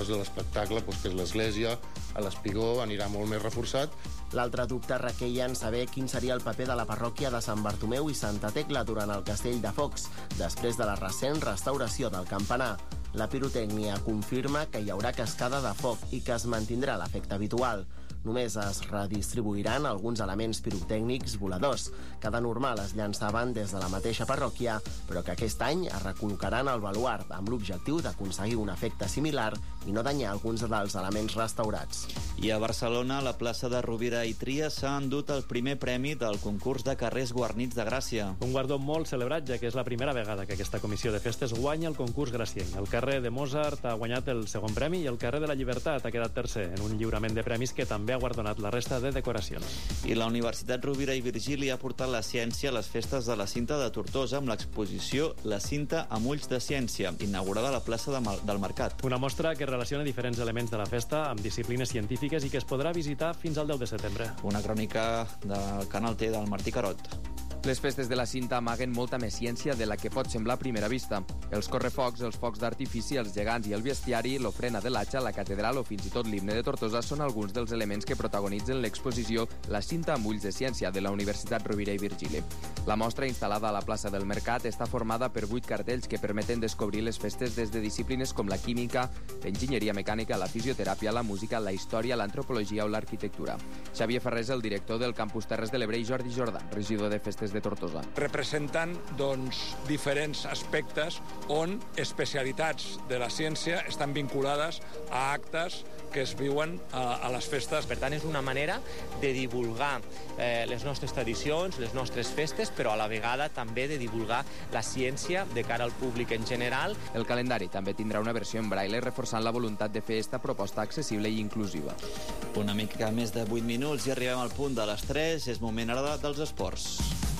cos de l'espectacle, que és l'església, a l'Espigó, anirà molt més reforçat. L'altre dubte requeia en saber quin seria el paper de la parròquia de Sant Bartomeu i Santa Tecla durant el Castell de Focs, després de la recent restauració del campanar. La pirotècnia confirma que hi haurà cascada de foc i que es mantindrà l'efecte habitual. Només es redistribuiran alguns elements pirotècnics voladors, que de normal es llançaven des de la mateixa parròquia, però que aquest any es recol·locaran al baluard amb l'objectiu d'aconseguir un efecte similar i no danyar alguns dels elements restaurats. I a Barcelona, la plaça de Rovira i Tria s'ha endut el primer premi del concurs de carrers guarnits de Gràcia. Un guardó molt celebrat, ja que és la primera vegada que aquesta comissió de festes guanya el concurs gracienc. El carrer de Mozart ha guanyat el segon premi i el carrer de la Llibertat ha quedat tercer en un lliurament de premis que també ha guardonat la resta de decoracions. I la Universitat Rovira i Virgili ha portat la ciència a les festes de la Cinta de Tortosa amb l'exposició La Cinta amb ulls de ciència, inaugurada a la plaça del Mercat. Una mostra que relaciona diferents elements de la festa amb disciplines científiques i que es podrà visitar fins al 10 de setembre. Una crònica del Canal T del Martí Carot. Les festes de la Cinta amaguen molta més ciència de la que pot semblar a primera vista. Els correfocs, els focs d'artifici, els gegants i el bestiari, l'ofrena de l'Atxa, la catedral o fins i tot l'himne de Tortosa són alguns dels elements que protagonitzen l'exposició La Cinta amb ulls de ciència de la Universitat Rovira i Virgili. La mostra, instal·lada a la plaça del Mercat, està formada per 8 cartells que permeten descobrir les festes des de disciplines com la química, l'enginyeria mecànica, la fisioteràpia, la música, la història, l'antropologia o l'arquitectura. Xavier Ferrés, el director del Campus Terres de l'Ebre, i Jordi Jordà, regidor de festes de Tortosa. Representen diferents aspectes on especialitats de la ciència estan vinculades a actes que es viuen a les festes. Per tant, és una manera de divulgar les nostres tradicions, les nostres festes, però a la vegada també de divulgar la ciència de cara al públic en general. El calendari també tindrà una versió en braille reforçant la voluntat de fer esta proposta accessible i inclusiva. Una mica més de 8 minuts i arribem al punt de les 3. És moment ara dels esports.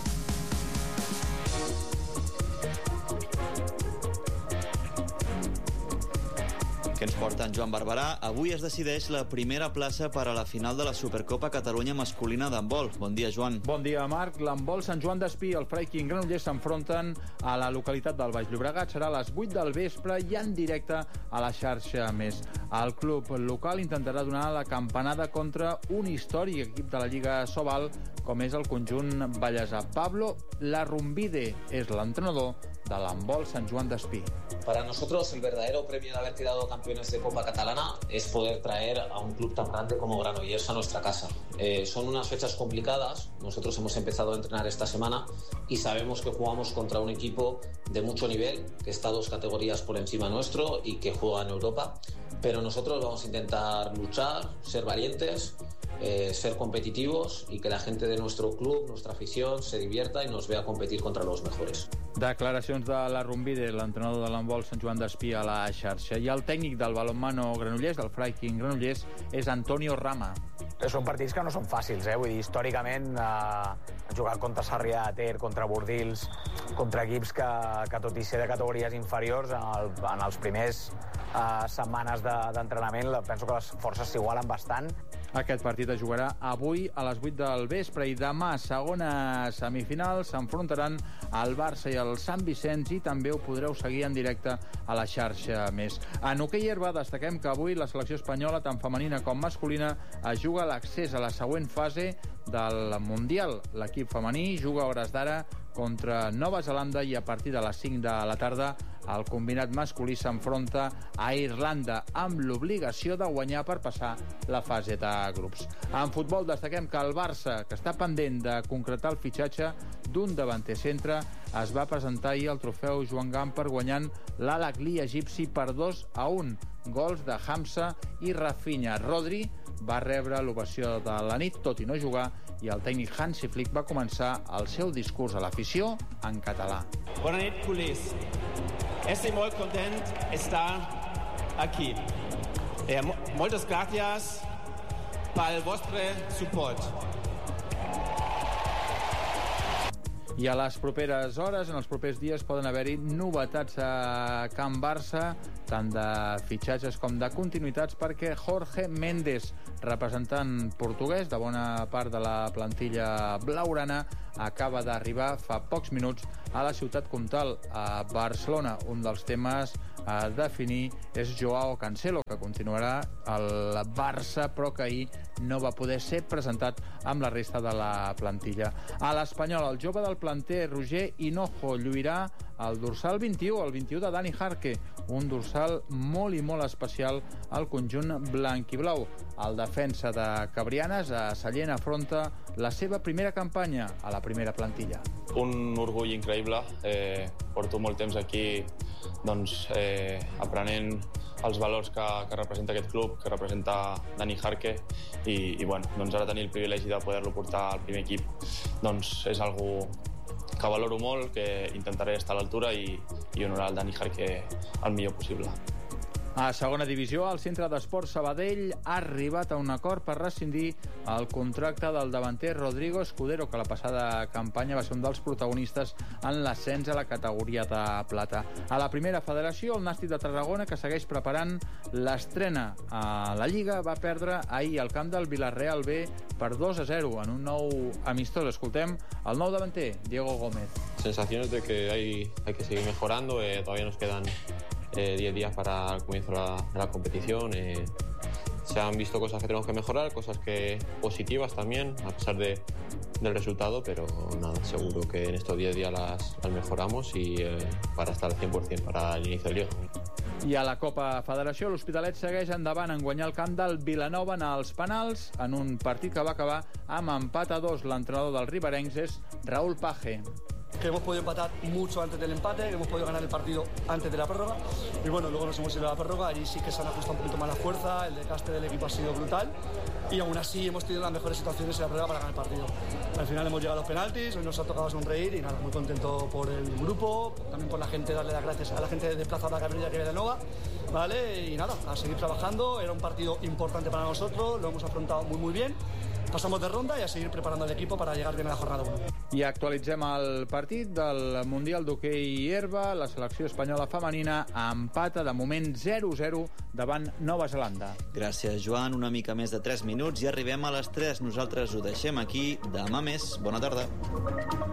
Que ens porta en Joan Barberà. Avui es decideix la primera plaça per a la final de la Supercopa Catalunya masculina d'handbol. Bon dia, Joan. Bon dia, Marc. L'handbol Sant Joan d'Espí i el Freiking Granollers s'enfronten a la localitat del Baix Llobregat. Serà a les 8 del vespre i en directe a la xarxa més. El club local intentarà donar la campanada contra un històric equip de la Lliga Sobal, com és el conjunt ballesà. Pablo Larrumbide és l'entrenador de l'handbol Sant Joan d'Espí. Para nosotros el verdadero premio de haber quedado campeones de Copa Catalana es poder traer a un club tan grande como Granollers a nuestra casa. Son unas fechas complicadas. Nosotros hemos empezado a entrenar esta semana y sabemos que jugamos contra un equipo de mucho nivel, que está 2 categorías por encima nuestro y que juega en Europa. Pero nosotros vamos a intentar luchar, ser valientes, ser competitivos y que la gente de nuestro club, nuestra afición, se divierta y nos vea competir contra los mejores. Declaracions de Larrumbide, l'entrenador de l'handbol Sant Joan d'Espí a la xarxa. I el tècnic del balonmano Granollers, del Freiking Granollers, és Antonio Rama. Són partits que no són fàcils, vull dir, històricament jugar contra Sarrià de Ter, contra Bordils, contra equips que tot i ser de categories inferiors, en els primers setmanes d'entrenament penso que les forces s'igualen bastant. Aquest partit es jugarà avui a les 8 del vespre i demà, segona semifinal, s'enfrontaran el Barça i el Sant Vicenç i també ho podreu seguir en directe a la xarxa més. En hoquei herba destaquem que avui la selecció espanyola, tant femenina com masculina, es juga l'accés a la següent fase del Mundial. L'equip femení juga a hores d'ara contra Nova Zelanda i a partir de les 5 de la tarda el combinat masculí s'enfronta a Irlanda amb l'obligació de guanyar per passar la fase de grups. En futbol destaquem que el Barça, que està pendent de concretar el fitxatge d'un davanter centre, es va presentar ahir al trofeu Joan Gamper guanyant l'Al-Ahly egipci per 2-1. Gols de Hamza i Rafinha. Rodri va rebre l'ovació de la nit, tot i no jugar, i el tècnic Hansi Flick va començar el seu discurs a l'afició en català. Bona nit, culers. Estic molt content d'estar aquí. Moltes gràcies pel vostre suport. I a les properes hores, en els propers dies, poden haver-hi novetats a Can Barça, tant de fitxatges com de continuïtats, perquè Jorge Méndez, representant portuguès de bona part de la plantilla blaugrana, acaba d'arribar fa pocs minuts a la ciutat comtal, a Barcelona. Un dels temes a definir és Joao Cancelo, que continuarà al Barça, però que ahir no va poder ser presentat amb la resta de la plantilla. A l'Espanyol, el jove del planter, Roger Hinojo, lluirà el dorsal 21, el 21 de Dani Jarque, un dorsal molt i molt especial al conjunt blanc i blau. El defensa de Cabrianes, a Sallent, afronta la seva primera campanya a la primera plantilla. Un orgull increïble. Porto molt temps aquí aprenent els valors que representa aquest club, que representa Dani Jarque, i ara tenir el privilegi de poder-lo portar al primer equip és algo que valoro molt, que intentaré estar a l'altura i honorar el Dani Jarque el millor possible. A segona divisió, el Centre d'Esports Sabadell ha arribat a un acord per rescindir el contracte del davanter Rodrigo Escudero, que la passada campanya va ser un dels protagonistes en l'ascens a la categoria de plata. A la primera federació, el Nàstic de Tarragona, que segueix preparant l'estrena a la Lliga, va perdre ahir al camp del Villarreal B per 2-0 en un nou amistós. Escoltem el nou davanter, Diego Gómez. Sensaciones de que hay que seguir mejorando, todavía nos quedan 10 días para el comienzo de la competición. Se han visto cosas que tenemos que mejorar, cosas positivas también, a pesar del resultado, pero nada, seguro que en estos 10 días las mejoramos y para estar al 100% para el inicio del Liga. I a la Copa Federació, l'Hospitalet segueix endavant en guanyar el camp del Vilanova als penals en un partit que va acabar amb empat a 2. L'entrenador dels riberencs és Raúl Page. Que hemos podido empatar mucho antes del empate, que hemos podido ganar el partido antes de la prórroga y luego nos hemos ido a la prórroga. Allí sí que se han ajustado un poquito más la fuerza, el desgaste del equipo ha sido brutal y aún así hemos tenido las mejores situaciones en la prórroga para ganar el partido. Al final hemos llegado a los penaltis, hoy nos ha tocado sonreír y nada, muy contento por el grupo, también por la gente, darle las gracias a la gente desplazada que ha venido aquí de Nova, ¿vale? Y nada, a seguir trabajando, era un partido importante para nosotros, lo hemos afrontado muy bien. Passamos de ronda i a seguir preparando el equipo para llegar bien a la jornada 1. I actualitzem el partit del Mundial d'Hoquei Herba. La selecció espanyola femenina empata de moment 0-0 davant Nova Zelanda. Gràcies, Joan. Una mica més de 3 minuts i arribem a les 3. Nosaltres ho deixem aquí. Demà més. Bona tarda.